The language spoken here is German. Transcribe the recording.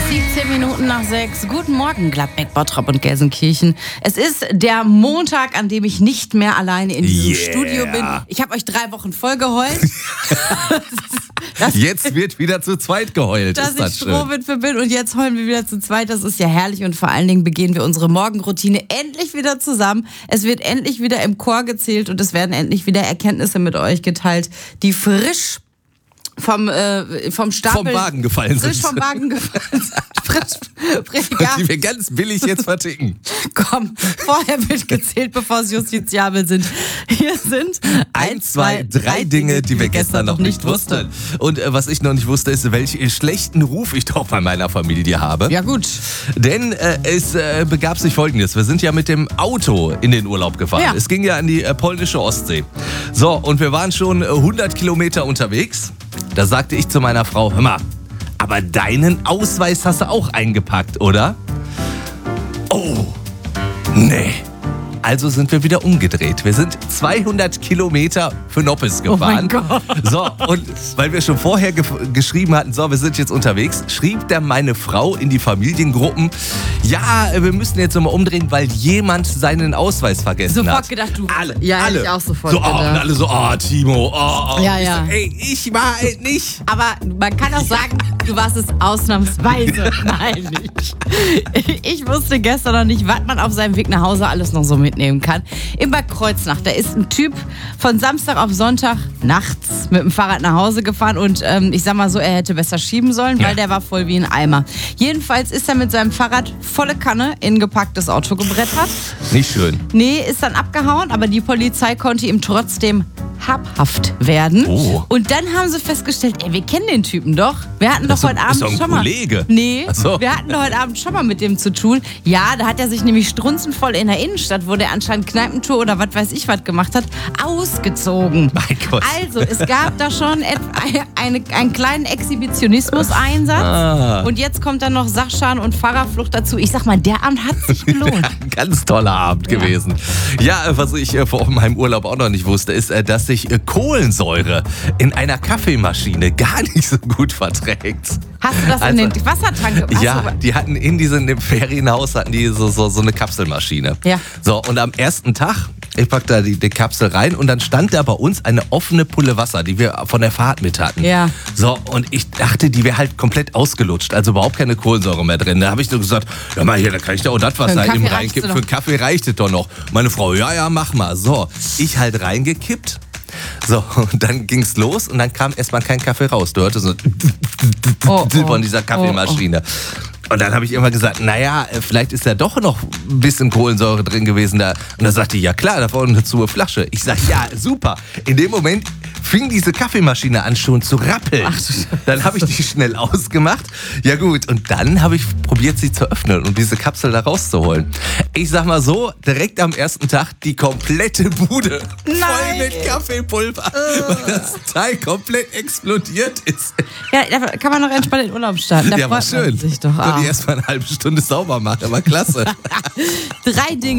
17:17. Guten Morgen, Gladbeck, Bottrop und Gelsenkirchen. Es ist der Montag, an dem ich nicht mehr alleine in diesem Studio bin. Ich habe euch 3 Wochen voll geheult. Jetzt wird wieder zu zweit geheult. Dass ich Strohwitwe bin und jetzt heulen wir wieder zu zweit. Das ist ja herrlich und vor allen Dingen begehen wir unsere Morgenroutine endlich wieder zusammen. Es wird endlich wieder im Chor gezählt und es werden endlich wieder Erkenntnisse mit euch geteilt, die frisch vom Stapel... Vom Wagen gefallen sind. Frisch vom Wagen gefallen sind. Frisch, die wir ganz billig jetzt verticken. Komm, vorher wird gezählt, bevor es justiziabel sind. Hier sind 1, 2, 3 Dinge, die wir gestern noch nicht wussten. Und was ich noch nicht wusste, ist, welchen schlechten Ruf ich doch bei meiner Familie habe. Ja gut. Denn es begab sich Folgendes. Wir sind ja mit dem Auto in den Urlaub gefahren. Ja. Es ging ja an die polnische Ostsee. So, und wir waren schon 100 Kilometer unterwegs. Da sagte ich zu meiner Frau, hör mal, aber deinen Ausweis hast du auch eingepackt, oder? Oh, nee. Also sind wir wieder umgedreht. Wir sind 200 Kilometer für Noppes gefahren. Oh mein Gott. So, und weil wir schon vorher geschrieben hatten, so, wir sind jetzt unterwegs, schrieb dann meine Frau in die Familiengruppen, ja, wir müssen jetzt nochmal umdrehen, weil jemand seinen Ausweis vergessen hat. Sofort gedacht, du. Alle. Ja, hätte ich auch sofort so, gedacht. Und alle so, Timo, Ja, Ich ja. so, ey, ich war halt nicht. Aber man kann auch sagen, du warst es ausnahmsweise. Nein, nicht. Ich wusste gestern noch nicht, was man auf seinem Weg nach Hause alles noch so mitnehmen kann. In Bad Kreuznach, da ist ein Typ von Samstag auf Sonntag nachts mit dem Fahrrad nach Hause gefahren und ich sag mal so, er hätte besser schieben sollen, weil der war voll wie ein Eimer. Jedenfalls ist er mit seinem Fahrrad volle Kanne in ein gepacktes Auto gebrettert. Nicht schön. Nee, ist dann abgehauen, aber die Polizei konnte ihm trotzdem habhaft werden. Oh. Und dann haben sie festgestellt, ey, wir kennen den Typen doch. Wir hatten doch heute Abend ist doch ein schon mal... Kollege. Nee, Ach so. wir hatten heute Abend schon mal mit dem zu tun. Ja, da hat er sich nämlich strunzenvoll in der Innenstadt, wo der anscheinend Kneipentour oder was weiß ich was gemacht hat, ausgezogen. Mein Gott. Also, es gab da schon einen kleinen Exhibitionismus-Einsatz. Und jetzt kommt dann noch Sachschaden und Fahrerflucht dazu. Ich sag mal, der Abend hat sich gelohnt. Ein ganz toller Abend gewesen. Ja, was ich vor meinem Urlaub auch noch nicht wusste, ist, dass sich Kohlensäure in einer Kaffeemaschine gar nicht so gut verträgt. Hast du das in den Wassertank gemacht? Ja, die hatten in dem Ferienhaus hatten die so eine Kapselmaschine. Ja. So, und am ersten Tag, ich pack da die Kapsel rein und dann stand da bei uns eine offene Pulle Wasser, die wir von der Fahrt mit hatten. Ja. So, und ich dachte, die wäre halt komplett ausgelutscht, also überhaupt keine Kohlensäure mehr drin. Da habe ich nur gesagt, hör mal hier, da kann ich da auch das Wasser eben reinkippen. Für einen Kaffee reicht es doch noch. Meine Frau, ja, mach mal. So, ich halt reingekippt. So, und dann ging's los und dann kam erstmal kein Kaffee raus. Du hörtest so von dieser Kaffeemaschine. Und dann habe ich immer gesagt, naja, vielleicht ist da doch noch ein bisschen Kohlensäure drin gewesen da. Und dann sagte die, ja klar, da vorne eine zu Flasche. Ich sag, ja, super. In dem Moment fing diese Kaffeemaschine an schon zu rappeln. Ach, du Scheiße. Dann habe ich die schnell ausgemacht. Ja gut, und dann habe ich probiert, sie zu öffnen und diese Kapsel da rauszuholen. Ich sag mal so, direkt am ersten Tag die komplette Bude voll mit Kaffeepulver, weil das Teil komplett explodiert ist. Ja, da kann man noch entspannt in Urlaub starten. Da Ja, war freut man schön. sich doch. Konnte ich erst mal eine halbe Stunde sauber machen, aber klasse. 3 Dinge.